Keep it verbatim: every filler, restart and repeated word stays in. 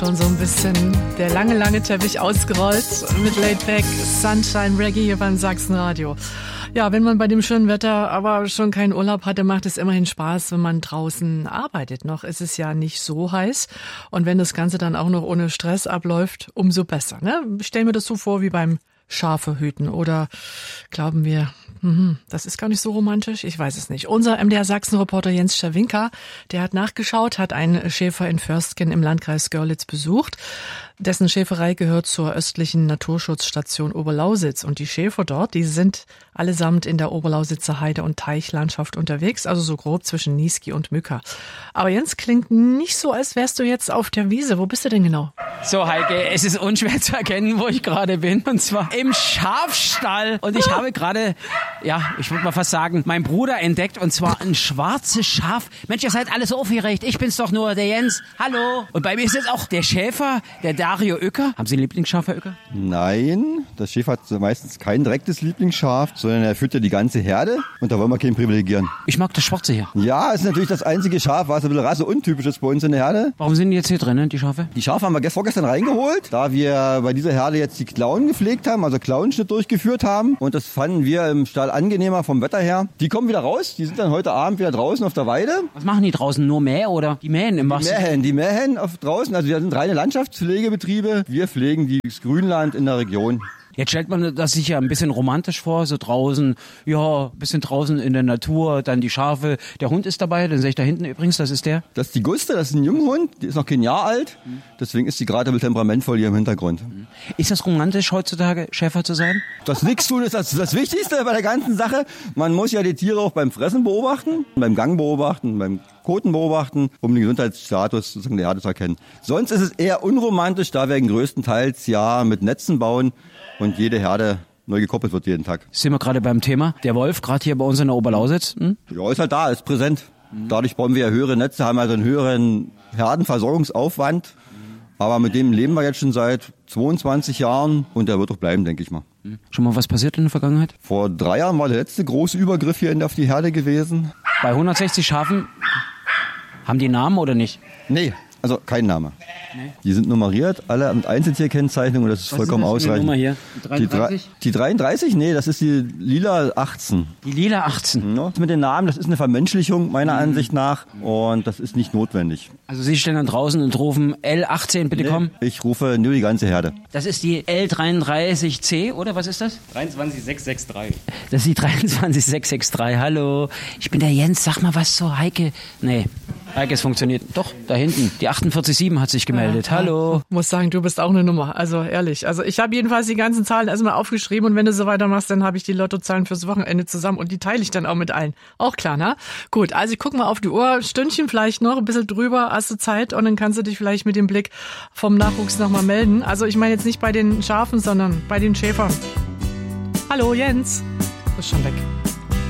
Und so ein bisschen der lange, lange Teppich ausgerollt mit Laid Back Sunshine Reggae hier beim Sachsenradio. Ja, wenn man bei dem schönen Wetter aber schon keinen Urlaub hatte, macht es immerhin Spaß, wenn man draußen arbeitet. Noch ist es ja nicht so heiß. Und wenn das Ganze dann auch noch ohne Stress abläuft, umso besser. Ne? Stell mir das so vor wie beim Schafe hüten. Oder glauben wir, hm, das ist gar nicht so romantisch? Ich weiß es nicht. Unser M D R Sachsen-Reporter Jens Czerwinka, der hat nachgeschaut, hat einen Schäfer in Förstgen im Landkreis Görlitz besucht. Dessen Schäferei gehört zur östlichen Naturschutzstation Oberlausitz. Und die Schäfer dort, die sind allesamt in der Oberlausitzer Heide- und Teichlandschaft unterwegs, also so grob zwischen Niesky und Mücka. Aber Jens, klingt nicht so, als wärst du jetzt auf der Wiese. Wo bist du denn genau? So, Heike, es ist unschwer zu erkennen, wo ich gerade bin. Und zwar im Schafstall. Und ich habe gerade, ja, ich würde mal fast sagen, meinen Bruder entdeckt. Und zwar ein schwarzes Schaf. Mensch, ihr seid alle so aufgeregt. Ich bin's doch nur, der Jens. Hallo. Und bei mir ist jetzt auch der Schäfer, der Dario Uecker. Haben Sie einen Lieblingsschaf, Herr Uecker? Nein, der Schäfer hat meistens kein direktes Lieblingsschaf, sondern er führt ja die ganze Herde. Und da wollen wir keinen privilegieren. Ich mag das Schwarze hier. Ja, es ist natürlich das einzige Schaf, was ein bisschen rasseuntypisch ist bei uns in der Herde. Warum sind die jetzt hier drin, die Schafe? Die Schafe haben wir vorgestern reingeholt, da wir bei dieser Herde jetzt die Klauen gepflegt haben, also Klauenschnitt durchgeführt haben. Und das fanden wir im Stall angenehmer vom Wetter her. Die kommen wieder raus, die sind dann heute Abend wieder draußen auf der Weide. Was machen die draußen? Nur Mäh oder? Die mähen im Wasser? Die mähen, die mähen auf draußen. Also wir sind reine Landschaftspflegebetriebe. Wir pflegen das Grünland in der Region. Jetzt stellt man das sich ja ein bisschen romantisch vor, so draußen, ja, ein bisschen draußen in der Natur, dann die Schafe. Der Hund ist dabei, den sehe ich da hinten übrigens, das ist der. Das ist die Guste, das ist ein Junghund, die ist noch kein Jahr alt, deswegen ist sie gerade mit temperamentvoll hier im Hintergrund. Ist das romantisch heutzutage, Schäfer zu sein? Das Nichtstun ist das, das Wichtigste bei der ganzen Sache. Man muss ja die Tiere auch beim Fressen beobachten, beim Gang beobachten, beim Koten beobachten, um den Gesundheitsstatus sozusagen der Herde zu erkennen. Sonst ist es eher unromantisch, da wir größtenteils ja mit Netzen bauen und jede Herde neu gekoppelt wird jeden Tag. Sind wir gerade beim Thema. Der Wolf, gerade hier bei uns in der Oberlausitz. Hm? Ja, ist halt da, ist präsent. Dadurch bauen wir ja höhere Netze, haben also einen höheren Herdenversorgungsaufwand. Aber mit dem leben wir jetzt schon seit zweiundzwanzig Jahren und der wird auch bleiben, denke ich mal. Schon mal was passiert in der Vergangenheit? Vor drei Jahren war der letzte große Übergriff hier auf die Herde gewesen. Bei hundertsechzig Schafen, haben die Namen oder nicht? Nee, also kein Name. Nee. Die sind nummeriert, alle mit Einzeltierkennzeichnung und das ist was vollkommen ist das für eine ausreichend. Nummer hier? Die dreiunddreißig? Die, die dreiunddreißig? Nee, das ist die lila achtzehn. Die lila achtzehn? Ja, mit den Namen, das ist eine Vermenschlichung meiner mhm. Ansicht nach und das ist nicht notwendig. Also Sie stehen dann draußen und rufen L achtzehn, bitte nee, kommen? Ich rufe nur die ganze Herde. Das ist die L dreiunddreißig C, oder was ist das? dreiundzwanzig sechs sechs drei. Das ist die dreiundzwanzig sechs sechs drei. Hallo, ich bin der Jens, sag mal was zur Heike. Nee, Heike, es funktioniert. Doch, da hinten, die achtundvierzig sieben hat sich gemeldet. Ja, hallo. Ich muss sagen, du bist auch eine Nummer. Also ehrlich. Also ich habe jedenfalls die ganzen Zahlen erstmal aufgeschrieben und wenn du so weitermachst, dann habe ich die Lottozahlen fürs Wochenende zusammen und die teile ich dann auch mit allen. Auch klar, ne? Gut, also ich guck mal auf die Uhr. Stündchen vielleicht noch, ein bisschen drüber, hast du Zeit und dann kannst du dich vielleicht mit dem Blick vom Nachwuchs nochmal melden. Also ich meine jetzt nicht bei den Schafen, sondern bei den Schäfern. Hallo Jens. Du bist schon weg.